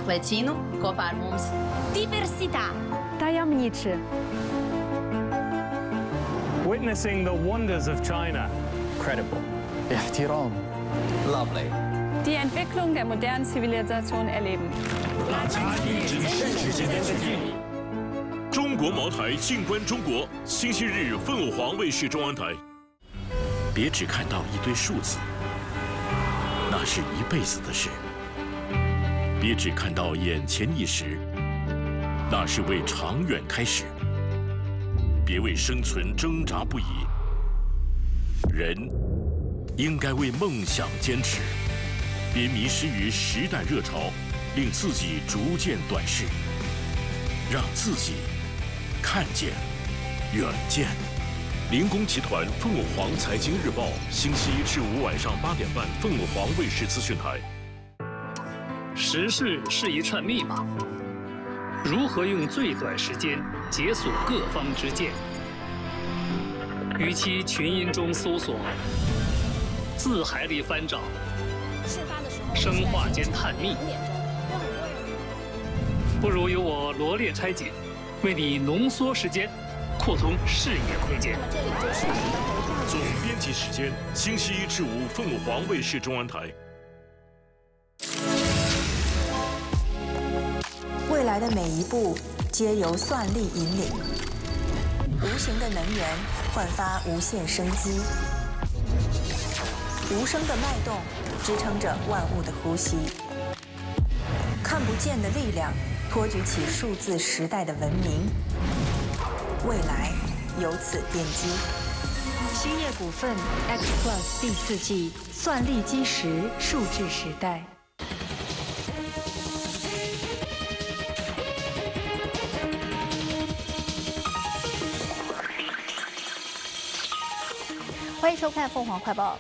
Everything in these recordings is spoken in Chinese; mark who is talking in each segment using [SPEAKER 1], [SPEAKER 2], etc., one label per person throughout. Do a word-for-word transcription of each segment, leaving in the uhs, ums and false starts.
[SPEAKER 1] Lecino, ko par mums.
[SPEAKER 2] Diversità.
[SPEAKER 3] Tajemniczy.
[SPEAKER 4] Witnessing the wonders of China.
[SPEAKER 5] Credible.
[SPEAKER 6] احترام.
[SPEAKER 5] Lovely.
[SPEAKER 3] Die Entwicklung der modernen Zivilisation erleben.
[SPEAKER 7] 中国茅台，静观中国。星期日，凤凰黄卫视中央台。别只看到一堆数字，那是一辈子的事。别只看到眼前一时，那是为长远开始。别为生存挣扎不已，人应该为梦想坚持。别迷失于时代热潮，令自己逐渐短视，让自己看见远见。林工集团凤凰黄财经日报，星期一至五晚上八点半，凤凰黄卫视资讯台。
[SPEAKER 8] 时事是一串密码，如何用最短时间解锁各方之见？与其群音中搜索，字海里翻找，生化间探秘，不如由我罗列拆解，为你浓缩时间，扩通视野空间。
[SPEAKER 7] 总编辑时间：星期一至五，凤凰黄卫视中央台。
[SPEAKER 9] 未来的每一步皆由算力引领，无形的能源焕发无限生机，无声的脉动支撑着万物的呼吸，看不见的力量托举起数字时代的文明，未来由此奠基。
[SPEAKER 10] 兴业股份 X Plus 第四季算力基石数字时代。
[SPEAKER 11] 欢迎收看《凤凰快报》。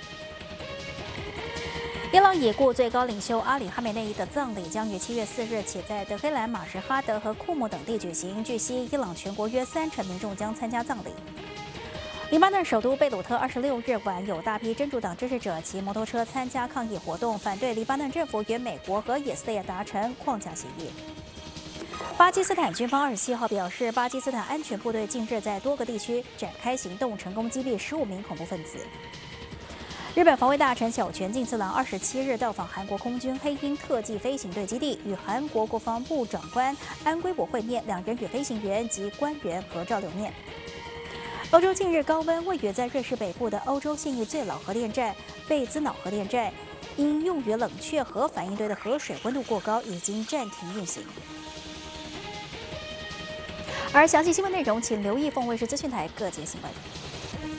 [SPEAKER 11] 伊朗已故最高领袖阿里·哈梅内伊的葬礼将于七月四日起在德黑兰、马什哈德和库木等地举行。据悉，伊朗全国约三成民众将参加葬礼。黎巴嫩首都贝鲁特二十六日晚有大批真主党支持者骑摩托车参加抗议活动，反对黎巴嫩政府与美国和以色列达成框架协议。巴基斯坦军方二十七号表示，巴基斯坦安全部队近日在多个地区展开行动，成功击毙十五名恐怖分子。日本防卫大臣小泉进次郎二十七日到访韩国空军黑鹰特技飞行队基地，与韩国国防部长官安圭博会面，两人与飞行员及官员合照留念。欧洲近日高温，位于在瑞士北部的欧洲现役最老核电站贝兹瑙核电站，因用于冷却核反应堆的核水温度过高，已经暂停运行。而详细新闻内容，请留意凤卫视资讯台各节新闻。